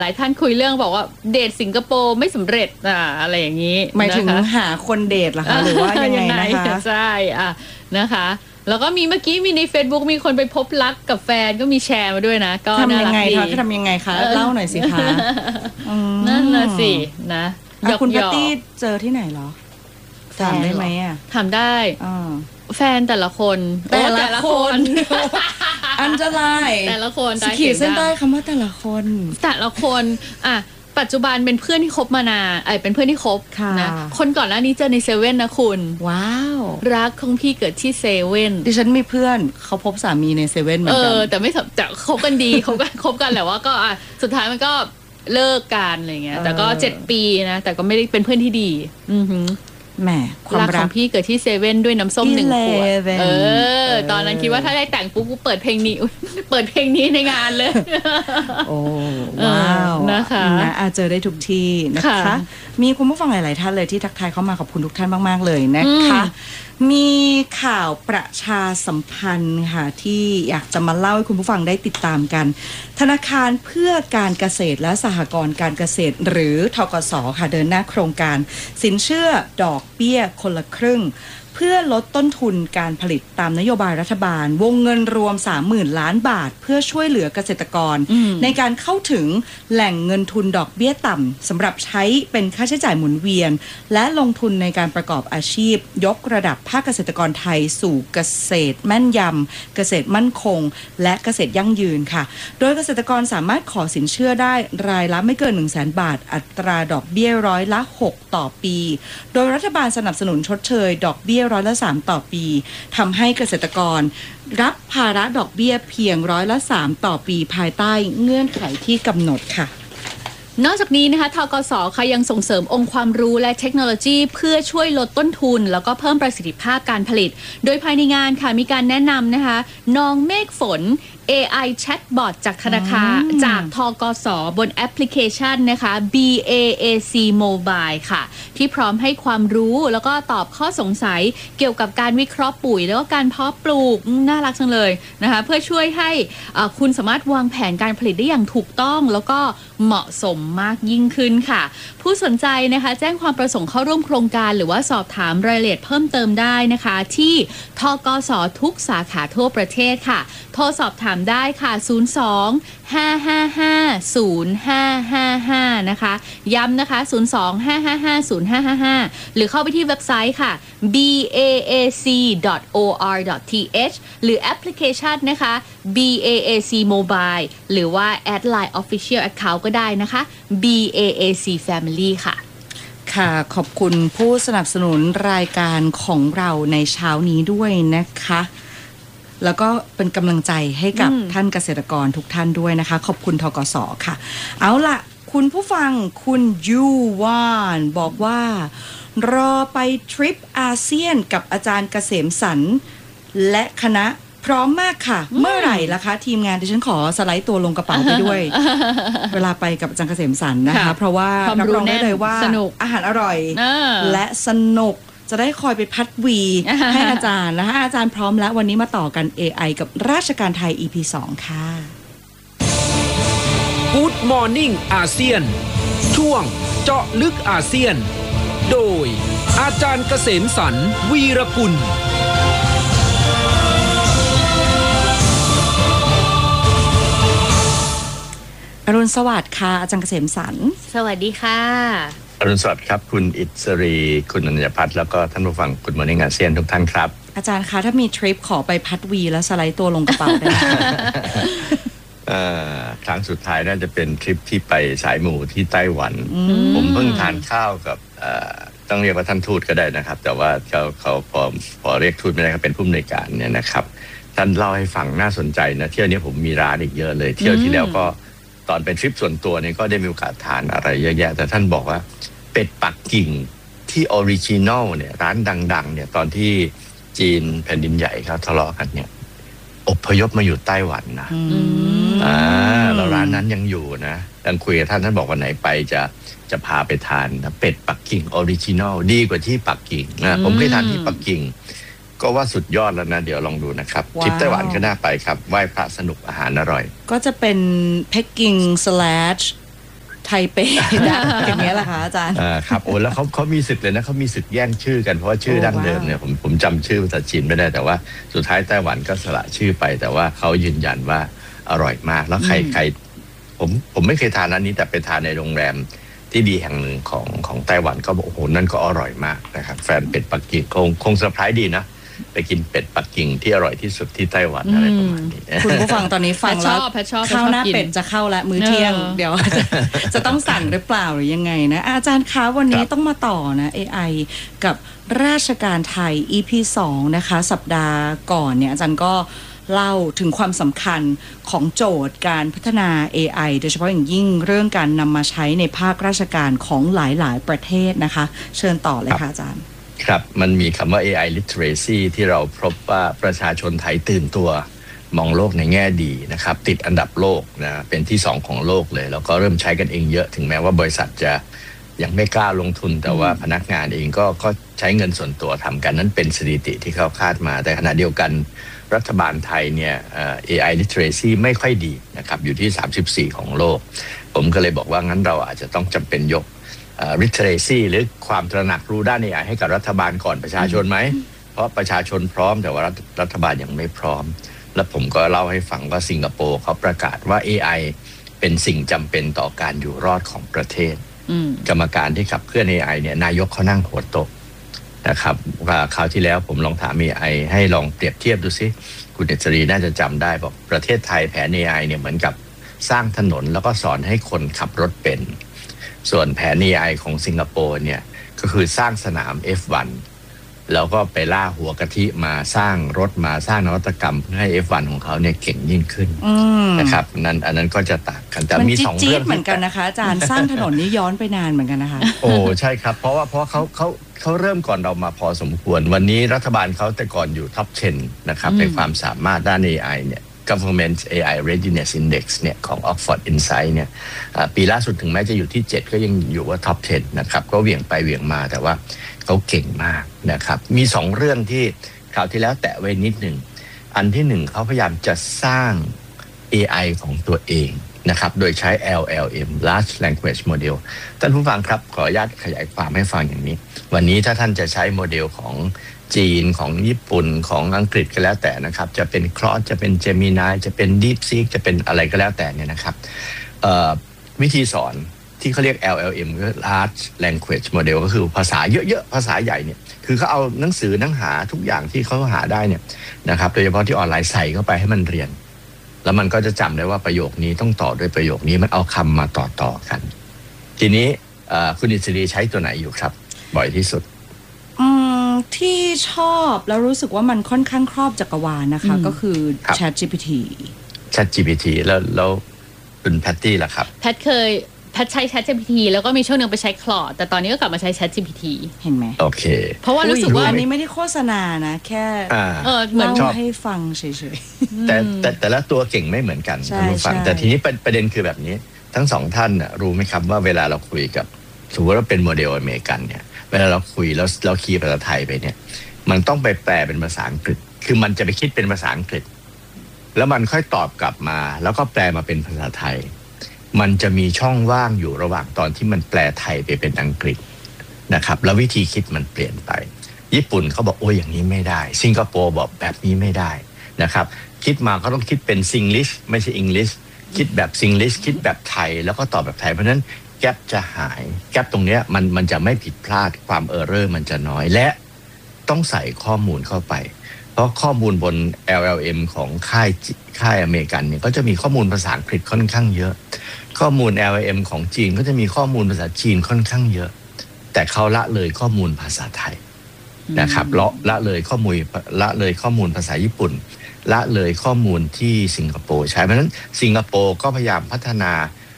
หลายท่านคุยเรื่องบอกว่าเดทสิงคโปร์ไม่สำเร็จอะไรอย่างนี้หมายถึงหาคนเดทเหรอคะหรือว่ายังไงนะคะใช่นะคะแล้วก็มีเมื่อกี้มีใน Facebook มีคนไปพบรักกับแฟนก็มีแชร์มาด้วยนะก็ทำยังไงคะทำยังไงคะเล่าหน่อยสิคะนั่นน่ะสินะคุณแพตตี้เจอที่ไหนเหรอถามได้ไหมอ่ะถามได้แฟนแต่ละคนอันจะไล่แต่ละคนขีดเส้นใต้คำว่าแต่ละคนปัจจุบันเป็นเพื่อนที่คบมานานเป็นเพื่อนที่คบนะคนก่อนหน้านี้เจอในเซเว่นนะคุณว้าวรักของพี่เกิดที่เซเว่นดิฉันมีเพื่อนเขาพบสามีในเซเว่นเหมือนกันแต่ไม่จะคบกันดีคบกันแหละว่าก็สุดท้ายมันก็เลิกกันอะไรเงี้ยแต่ก็7 ปีนะแต่ก็ไม่ได้เป็นเพื่อนที่ดีแหมความรักของพี่เกิดที่เซเว่นด้วยน้ำส้ม1 ขวดตอนนั้นคิดว่าถ้าได้แต่งปุ๊บกูเปิดเพลงนี้ในงานเลยโอ้ว้าวนะคะเจอได้ทุกที่นะคะมีคุณผู้ฟังหลายๆท่านเลยที่ทักทายเข้ามาขอบคุณทุกท่านมากๆเลยนะคะมีข่าวประชาสัมพันธ์ค่ะที่อยากจะมาเล่าให้คุณผู้ฟังได้ติดตามกันธนาคารเพื่อการเกษตรและสหกรณ์การเกษตรหรือธกส.ค่ะเดินหน้าโครงการสินเชื่อดอกเบี้ยคนละครึ่งเพื่อลดต้นทุนการผลิตตามนโยบายรัฐบาลวงเงินรวม 30,000 ล้านบาทเพื่อช่วยเหลือเกษตรกรในการเข้าถึงแหล่งเงินทุนดอกเบี้ยต่ำสำหรับใช้เป็นค่าใช้จ่ายหมุนเวียนและลงทุนในการประกอบอาชีพยกระดับภาคเกษตรกรไทยสู่เกษตรแม่นยำเกษตรมั่นคงและเกษตรยั่งยืนค่ะโดยเกษตรกรสามารถขอสินเชื่อได้รายละไม่เกิน 100,000 บาทอัตราดอกเบี้ยร้อยละ 6 ต่อปีโดยรัฐบาลสนับสนุนชดเชยดอกเบี้ยร้อยละ 3 ต่อปีทำให้เกษตรกรรับภาระดอกเบี้ยเพียงร้อยละ 3 ต่อปีภายใต้เงื่อนไขที่กำหนดค่ะนอกจากนี้นะคะธกส.ค่ะยังส่งเสริมองค์ความรู้และเทคโนโลยีเพื่อช่วยลดต้นทุนแล้วก็เพิ่มประสิทธิภาพการผลิตโดยภายในงานค่ะมีการแนะนำนะคะน้องเมฆฝน AI Chatbot จากธนาคารจากธกส.บนแอปพลิเคชันนะคะ BAAC Mobile ค่ะที่พร้อมให้ความรู้แล้วก็ตอบข้อสงสัยเกี่ยวกับการวิเคราะห์ปุ๋ยแล้วก็การเพาะปลูกน่ารักจังเลยนะคะเพื่อช่วยให้คุณสามารถวางแผนการผลิตได้อย่างถูกต้องแล้วก็เหมาะสมมากยิ่งขึ้นค่ะผู้สนใจนะคะแจ้งความประสงค์เข้าร่วมโครงการหรือว่าสอบถามรายละเอียดเพิ่มเติมได้นะคะที่ธกส.ทุกสาขาทั่วประเทศค่ะโทรสอบถามได้ค่ะ02-555-0555นะคะย้ำนะคะ02-555-0555หรือเข้าไปที่เว็บไซต์ค่ะ baac.or.th หรือแอปพลิเคชันนะคะ BAAC Mobile หรือว่า @line official account ก็ได้นะคะ BAAC Family ค่ะค่ะขอบคุณผู้สนับสนุนรายการของเราในเช้านี้ด้วยนะคะแล้วก็เป็นกำลังใจให้กับท่านเกษตรกรทุกท่านด้วยนะคะขอบคุณธกส.ค่ะเอาล่ะคุณผู้ฟังคุณยูวานบอกว่ารอไปทริปอาเซียนกับอาจารย์เกษมสรรและคณะพร้อมมากค่ะเมื่อไหร่ล่ะคะทีมงานดิฉันขอสไลด์ตัวลงกระเป๋าไปด้วย เวลาไปกับอาจารย์เกษมสรรนะคะเพราะว่ารับรองได้เลยว่าอาหารอร่อยและสนุกจะได้คอยไปพัดวีให้อาจารย์นะคะอาจารย์พร้อมแล้ววันนี้มาต่อกัน AI กับราชการไทย EP 2 ค่ะ Good Morning อาเซียนช่วงเจาะลึกอาเซียนโดยอาจารย์เกษมสรรวีรกุลอรุณสวัสดิ์ค่ะอาจารย์เกษมสรรสวัสดีค่ะอรุณสวัสดิ์ครับคุณอิสรีคุณอัญญพัฒน์แล้วก็ท่านผู้ฟังคุณมอร์นิ่งอาเซียนทุกท่านครับอาจารย์คะถ้ามีทริปขอไปพัดวีแล้วสไลด์ตัวลงกระเป๋าได้ครั้งสุดท้ายน่าจะเป็นทริปที่ไปสายหมู่ที่ไต้หวันผมเพิ่งทานข้าวกับต้องเรียกว่าท่านทูตก็ได้นะครับแต่ว่าเขาพอเรียกทูตไม่ได้เขาเป็นผู้อำนวยการเนี่ยนะครับท่านเล่าให้ฟังน่าสนใจนะเที่ยวนี้ผมมีร้านอีกเยอะเลยเที่ยวที่แล้วก็ตอนเป็นทริปส่วนตัวเนี่ยก็ได้มีโอกาสทานอะไรเยอะแยะแต่ท่านบอกว่าเป็ดปักกิ่งที่ออริจินอลเนี่ยร้านดังๆเนี่ยตอนที่จีนแผ่นดินใหญ่เขาทะเลาะกันเนี่ยอพยพมาอยู่ไต้หวันนะแล้วร้านนั้นยังอยู่นะยังคุยกับท่านบอกว่าไหนไปจะพาไปทานนะเป็ดปักกิ่งออริจินอลดีกว่าที่ปักกิ่งนะผมเคยทานที่ปักกิ่งก็ว่าสุดยอดแล้วนะเดี๋ยวลองดูนะครับทริปไต้หวันก็น่าไปครับไหว้พระสนุกอาหารอร่อยก็จะเป็นปักกิ่งไทเปนะอย่างเงี้ยแหละคะอาจารย์ครับโอ้แล้วเขามีสิทธิ์เลยนะเขามีสิทธิ์แย่งชื่อกันเพราะว่าชื่อดั้งเดิมเนี่ยผมจำชื่อภาษาจีนไม่ได้แต่ว่าสุดท้ายไต้หวันก็สละชื่อไปแต่ว่าเขายืนยันว่าอร่อยมากแล้วใครผมไม่เคยทานอันนี้แต่ไปทานในโรงแรมที่ดีแห่งหนึ่งของไต้หวันก็บอกโอ้โหนั่นก็อร่อยมากนะครับแฟนเป็ดปักกิ่งคงเซอร์ไพรส์ดีนะไปกินเป็ดปักกิ่งที่อร่อยที่สุดที่ไต้หวันอะไรประมาณนี้คุณผู้ฟังตอนนี้ฟังแล้วข้าวหน้าเป็ดจะเข้าละมื้อเที่ยงเดี๋ยวจะต้องสั่งหรือเปล่าหรือยังไงนะอาจารย์คะวันนี้ต้องมาต่อนะ AI กับราชการไทย EP 2นะคะสัปดาห์ก่อนเนี่ยอาจารย์ก็เล่าถึงความสำคัญของโจทย์การพัฒนา AI โดยเฉพาะอย่างยิ่งเรื่องการนำมาใช้ในภาคราชการของหลายๆประเทศนะคะเชิญต่อเลยค่ะอาจารย์ครับมันมีคำว่า AI literacy ที่เราพบว่าประชาชนไทยตื่นตัวมองโลกในแง่ดีนะครับติดอันดับโลกนะเป็นที่2ของโลกเลยแล้วก็เริ่มใช้กันเองเยอะถึงแม้ว่าบริษัทจะยังไม่กล้าลงทุนแต่ว่าพนักงานเองก็ใช้เงินส่วนตัวทำกันนั้นเป็นสถิติที่เขาคาดมาแต่ขณะเดียวกันรัฐบาลไทยเนี่ยAI literacy ไม่ค่อยดีนะครับอยู่ที่34ของโลกผมก็เลยบอกว่างั้นเราอาจจะต้องจำเป็นยกliteracy หรือความตระหนักรู้ด้าน AI ให้กับรัฐบาลก่อนประชาชนไหมเพราะประชาชนพร้อมแต่ว่ารัฐบาลยังไม่พร้อมและผมก็เล่าให้ฟังว่าสิงคโปร์เขาประกาศว่า AI เป็นสิ่งจำเป็นต่อการอยู่รอดของประเทศกรรมการที่ขับเคลื่อน AI เนี่ยนายกเขานั่งหัวโต๊ะนะครับคราวที่แล้วผมลองถาม AI ให้ลองเปรียบเทียบดูซิคุณเดชรีน่าจะจำได้บอกประเทศไทยแผน AI เนี่ยเหมือนกับสร้างถนนแล้วก็สอนให้คนขับรถเป็นส่วนแผน AI ของสิงคโปร์เนี่ยก็คือสร้างสนาม F1 แล้วก็ไปล่าหัวกะทิมาสร้างรถมาสร้างนวัตกรรมเพื่อให้ F1 ของเขาเนี่ยเก่งยิ่งขึ้นนะครับอันนั้นก็จะต่างกันแต่มี2เรื่องเหมือนกันนะคะอาจารย์สร้างถนนนี้ย้อนไปนานเหมือนกันนะคะโอ้ใช่ครับเพราะเขาเริ่มก่อนเรามาพอสมควรวันนี้รัฐบาลเขาแต่ก่อนอยู่ท็อป 10 นะครับในความสามารถด้าน AI เนี่ย Government AI Readiness Index เนี่ยของ Oxford Insight เนี่ยปีล่าสุดถึงแม้จะอยู่ที่7ก็ยังอยู่ว่าท็อป 10 นะครับก็เหวี่ยงไปเหวี่ยงมาแต่ว่าเขาเก่งมากนะครับมี2เรื่องที่คราวที่แล้วแตะไว้นิดหนึ่งอันที่1เขาพยายามจะสร้าง AI ของตัวเองนะครับโดยใช้ LLM Large Language Model ท่านผู้ฟังครับขออนุญาตขยายความให้ฟังอย่างนี้วันนี้ถ้าท่านจะใช้โมเดลของจีนของญี่ปุ่นของอังกฤษก็แล้วแต่นะครับจะเป็น Claude จะเป็น Gemini จะเป็น DeepSeek จะเป็นอะไรก็แล้วแต่เนี่ยนะครับวิธีสอนที่เขาเรียก LLM Large Language Model ก็คือภาษาเยอะๆภาษาใหญ่เนี่ยคือเขาเอาหนังสือหนังหาทุกอย่างที่เขาหาได้เนี่ยนะครับโดยเฉพาะที่ออนไลน์ใส่เข้าไปให้มันเรียนแล้วมันก็จะจำได้ว่าประโยคนี้ต้องต่อด้วยประโยคนี้มันเอาคำมาต่อกันทีนี้คุณอิสรีใช้ตัวไหนอยู่ครับบ่อยที่สุดที่ชอบแล้วรู้สึกว่ามันค่อนข้างครอบจักรวาลนะคะก็คือ ChatGPT ChatGPT แล้วคุณแพตตี้ล่ะครับแพทใช้ ChatGPT แล้วก็มีช่วงนึงไปใช้ Claude แต่ตอนนี้ก็กลับมาใช้ ChatGPT เห็นไหมโอเคเพราะว่ารู้สึกว่าอันนี้ไม่ได้โฆษณานะแค่เหมือนให้ฟังเฉยๆแต่ละตัวเก่งไม่เหมือนกันท่านผู้ฟังแต่ทีนี้ประเด็นคือแบบนี้ทั้งสองท่านรู้ไหมครับว่าเวลาเราคุยกับสมมติว่าเป็นโมเดลอเมริกันเนี่ยเวลาเราคุยแล้วเราคีย์ภาษาไทยไปเนี่ยมันต้องไปแปลเป็นภาษาอังกฤษคือมันจะไปคิดเป็นภาษาอังกฤษแล้วมันค่อยตอบกลับมาแล้วก็แปลมาเป็นภาษาไทยมันจะมีช่องว่างอยู่ระหว่างตอนที่มันแปลไทยไปเป็นอังกฤษนะครับแล้ววิธีคิดมันเปลี่ยนไปญี่ปุ่นเขาบอกโอ้ยอย่างนี้ไม่ได้สิงคโปร์บอกแบบนี้ไม่ได้นะครับคิดมาเขาต้องคิดเป็นซิงลิชไม่ใช่อังกฤษคิดแบบซิงลิชคิดแบบไทยแล้วก็ตอบแบบไทยเพราะฉะนั้นแกปจะหายแกปตรงนี้มันจะไม่ผิดพลาดความเออร์เรอร์มันจะน้อยและต้องใส่ข้อมูลเข้าไปเพราะข้อมูลบน LLM ของค่ายอเมริกันเนี่ยก็จะมีข้อมูลภาษาอังกฤษค่อนข้างเยอะข้อมูล LLM ของจีนก็จะมีข้อมูลภาษาจีนค่อนข้างเยอะแต่เขาละเลยข้อมูลภาษาไทยนะครับละเลยข้อมูลภาษาญี่ปุ่นละเลยข้อมูลที่สิงคโปร์ใช้เพราะฉะนั้นสิงคโปร์ก็พยายามพัฒนา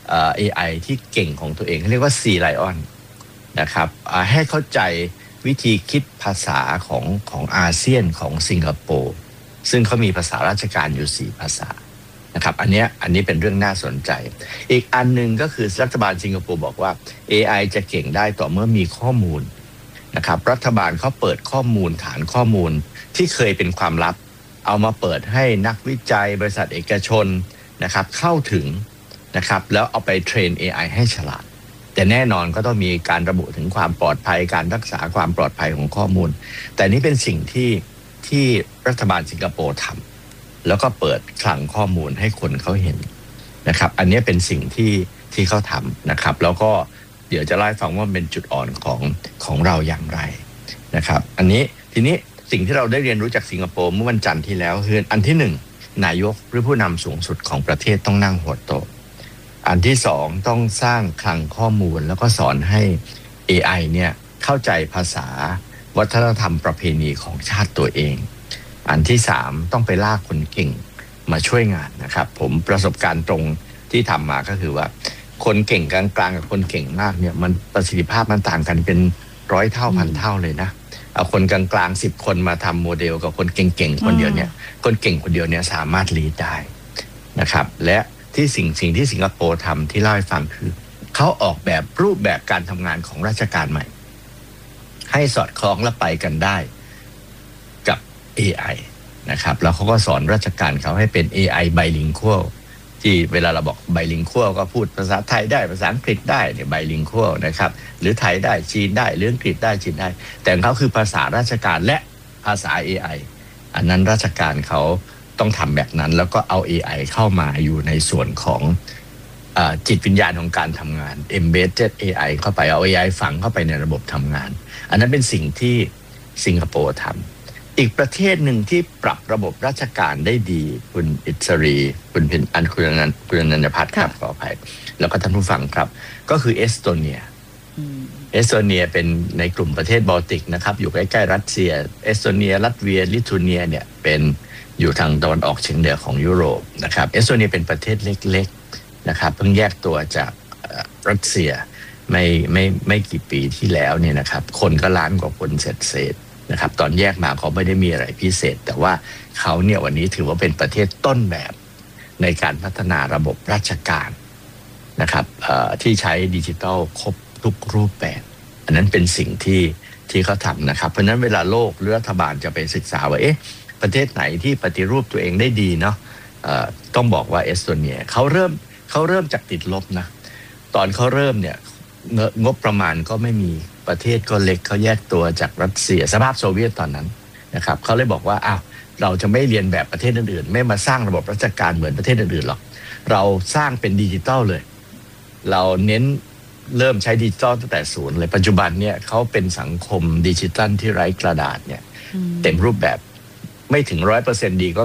AI ที่เก่งของตัวเองเรียกว่า Sea Lion นะครับให้เข้าใจวิธีคิดภาษาของอาเซียนของสิงคโปร์ซึ่งเขามีภาษาราชการอยู่4ภาษานะครับอันนี้เป็นเรื่องน่าสนใจอีกอันนึงก็คือรัฐบาลสิงคโปร์บอกว่า AI จะเก่งได้ต่อเมื่อมีข้อมูลนะครับรัฐบาลเขาเปิดข้อมูลฐานข้อมูลที่เคยเป็นความลับเอามาเปิดให้นักวิจัยบริษัทเอกชนนะครับเข้าถึงนะครับแล้วเอาไปเทรน AI ให้ฉลาดแต่แน่นอนก็ต้องมีการระบุถึงความปลอดภัยการรักษาความปลอดภัยของข้อมูลแต่นี่เป็นสิ่งที่รัฐบาลสิงคโปร์ทำแล้วก็เปิดคลังข้อมูลให้คนเขาเห็นนะครับอันนี้เป็นสิ่งที่เขาทำนะครับแล้วก็เดี๋ยวจะเล่าให้ฟังว่าเป็นจุดอ่อนของเราอย่างไรนะครับอันนี้ทีนี้สิ่งที่เราได้เรียนรู้จากสิงคโปร์เมื่อวันจันทร์ที่แล้วคืออันที่หนึ่งนายกหรือผู้นำสูงสุดของประเทศต้องนั่งหัวโต๊ะอันที่สองต้องสร้างคลังข้อมูลแล้วก็สอนให้ AI เนี่ยเข้าใจภาษาวัฒนธรรมประเพณีของชาติตัวเองอันที่สามต้องไปลากคนเก่งมาช่วยงานนะครับผมประสบการณ์ตรงที่ทำมาก็คือว่าคนเก่งกลางๆกับคนเก่งมากเนี่ยมันประสิทธิภาพมันต่างกันเป็น100 เท่าพันเท่าเลยนะเอาคนกลางๆ10 คนมาทำโมเดลกับคนเก่งๆคนเดียวเนี่ยคนเก่งคนเดียวเนี่ยสามารถลีดได้นะครับและที่สิ่งที่สิงคโปร์ทำที่เล่าให้ฟังคือเขาออกแบบรูปแบบการทำงานของราชการใหม่ให้สอดคล้องและไปกันได้กับ AI นะครับแล้วเขาก็สอนราชการเขาให้เป็น AI bilingual ที่เวลาเราบอก bilingual ก็พูดภาษาไทยได้ภาษาอังกฤษได้เนี่ย bilingual นะครับหรือไทยได้จีนได้หรืออังกฤษได้จีนได้แต่เขาคือภาษาราชการและภาษา AI อันนั้นราชการเขาต้องทำแบบนั้นแล้วก็เอา AI เข้ามาอยู่ในส่วนของจิตวิญญาณของการทำงาน embedded AI เข้าไปเอา AI ฝังเข้าไปในระบบทำงานอันนั้นเป็นสิ่งที่สิงคโปร์ทำอีกประเทศหนึ่งที่ปรับระบบราชการได้ดีคุณอิสรีคุณพินอันคุณนันทพัฒน์ครับขออภัยแล้วก็ท่านผู้ฟังครับก็คือเอสโตเนียเป็นในกลุ่มประเทศบอลติกนะครับอยู่ใกล้ๆรัสเซียเอสโตเนียลัตเวียลิทัวเนียเนี่ยเป็นอยู่ทางตะวันออกเฉียงเหนือของยุโรปนะครับเอสโตเนียเป็นประเทศเล็กๆนะครับเพิ่งแยกตัวจากรัสเซียไม่กี่ปีที่แล้วเนี่ยนะครับคนก็ล้านกว่าคนเศษนะครับตอนแยกมาเขาไม่ได้มีอะไรพิเศษแต่ว่าเขาเนี่ยวันนี้ถือว่าเป็นประเทศต้นแบบในการพัฒนาระบบราชการนะครับที่ใช้ดิจิทัลครบทุกรูปแบบอันนั้นเป็นสิ่งที่เขาทำนะครับเพราะฉะนั้นเวลาโลกหรือรัฐบาลจะไปศึกษาว่าประเทศไหนที่ปฏิรูปตัวเองได้ดีเนาะต้องบอกว่าเอสโตเนียเขาเริ่มจากติดลบนะตอนเขาเริ่มเนี่ยงบประมาณก็ไม่มีประเทศก็เล็กเขาแยกตัวจากรัสเซียสภาพโซเวียตตอนนั้นนะครับเขาเลยบอกว่าเราจะไม่เรียนแบบประเทศอื่นๆไม่มาสร้างระบบราชการเหมือนประเทศอื่นๆหรอกเราสร้างเป็นดิจิทัลเลยเราเน้นเริ่มใช้ดิจิทัลตั้งแต่ศูนย์เลยปัจจุบันเนี่ยเขาเป็นสังคมดิจิทัลที่ไร้กระดาษเนี่ยเต็มรูปแบบไม่ถึง 100% ดีก็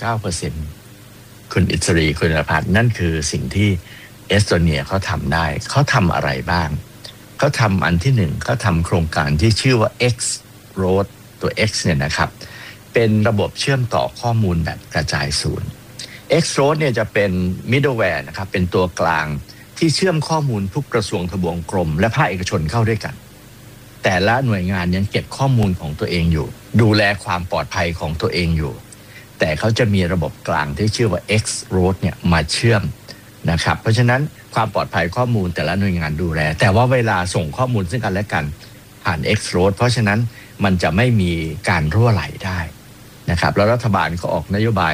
99% คุณอิสรีคุณนภัทรนั่นคือสิ่งที่เอสโตเนียเขาทำได้เขาทำอะไรบ้างเขาทำอันที่หนึ่งเขาทำโครงการที่ชื่อว่า X Road ตัว X เนี่ยนะครับเป็นระบบเชื่อมต่อข้อมูลแบบกระจายศูนย์ X Road เนี่ยจะเป็น middleware นะครับเป็นตัวกลางที่เชื่อมข้อมูลทุกกระทรวงทบวงกรมและภาคเอกชนเข้าด้วยกันแต่ละหน่วยงานยังเก็บข้อมูลของตัวเองอยู่ดูแลความปลอดภัยของตัวเองอยู่แต่เขาจะมีระบบกลางที่ชื่อว่า X Road เนี่ยมาเชื่อมนะครับเพราะฉะนั้นความปลอดภัยข้อมูลแต่ละหน่วยงานดูแลแต่ว่าเวลาส่งข้อมูลซึ่งกันและกันผ่าน X Road เพราะฉะนั้นมันจะไม่มีการรั่วไหลได้นะครับแล้วรัฐบาลก็ออกนโยบาย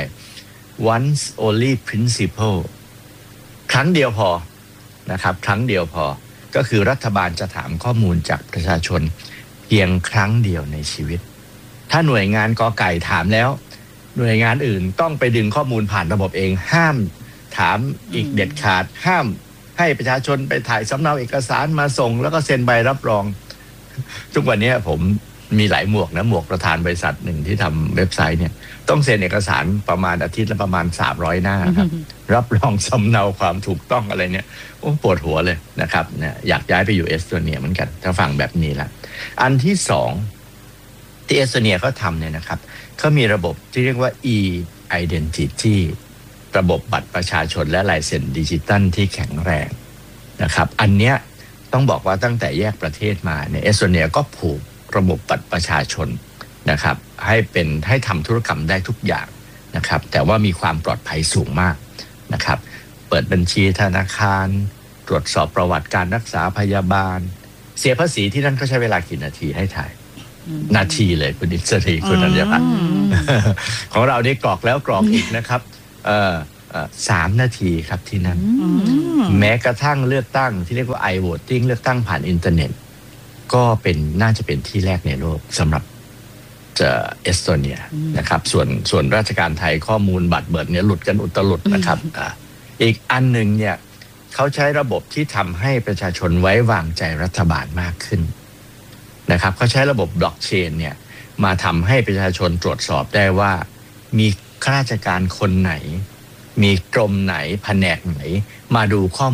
once only principle ครั้งเดียวพอนะครับครั้งเดียวพอก็คือรัฐบาลจะถามข้อมูลจากประชาชนเพียงครั้งเดียวในชีวิตถ้าหน่วยงานกอไก่ถามแล้วหน่วยงานอื่นต้องไปดึงข้อมูลผ่านระบบเองห้ามถามอีกเด็ดขาดห้ามให้ประชาชนไปถ่ายสำเนาเอกสารมาส่งแล้วก็เซ็นใบรับรองทุกวันนี้ผมมีหลายหมวกนะหมวกประธานบริษัทหนึ่งที่ทำเว็บไซต์เนี่ยต้องเซ็นเอกสารประมาณอาทิตย์ละประมาณ300 หน้าครับรับรองสำเนาความถูกต้องอะไรเนี่ยโอ้ปวดหัวเลยนะครับเนี่ยอยากย้ายไปอยู่เอสโตเนียเหมือนกันถ้าฟังแบบนี้ละอันที่สองที่เอสโตเนียเขาทำเนี่ยนะครับเขามีระบบที่เรียกว่า e-identity ระบบบัตรประชาชนและลายเซ็นดิจิตัลที่แข็งแรงนะครับอันเนี้ยต้องบอกว่าตั้งแต่แยกประเทศมาเนี่ยเอสโตเนียก็ผูกระบบบัตรประชาชนนะครับให้ทำธุรกรรมได้ทุกอย่างนะครับแต่ว่ามีความปลอดภัยสูงมากนะครับเปิดบัญชีธนาคารตรวจสอบประวัติการรักษาพยาบาลเสียภาษีที่นั่นก็ใช้เวลากี่นาทีให้ถ่ายนาทีเลยคุณอิสรีคุณธัญพัฒน์ของเรานี่กรอกแล้วกรอกอีกนะครับ 3 นาทีครับที่นั่นแม้กระทั่งเลือกตั้งที่เรียกว่า i-voting เลือกตั้งผ่านอินเทอร์เน็ตก็น่าจะเป็นที่แรกในโลกสำหรับเอสโตเนียนะครับส่วนราชการไทยข้อมูลบัตรเบิดเนี่ยหลุดกันอุตลุดนะครับอีกอันหนึ่งเนี่ยเขาใช้ระบบที่ทำให้ประชาชนไว้วางใจรัฐบาลมากขึ้นนะครับเขาใช้ระบบบล็อกเชนเนี่ยมาทำให้ประชาชนตรวจสอบได้ว่ามีข้าราชการคนไหนมีกรมไหนแผนกไหนมาดูข้อ